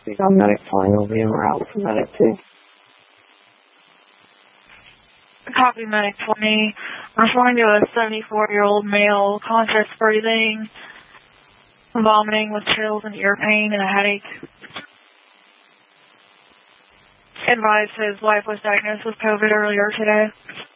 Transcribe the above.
We got medic 20 will be en route for medic 2. Copy medic 20. Referring to a 74-year-old male, conscious breathing, vomiting with chills and ear pain and a headache. Advised his wife was diagnosed with COVID earlier today.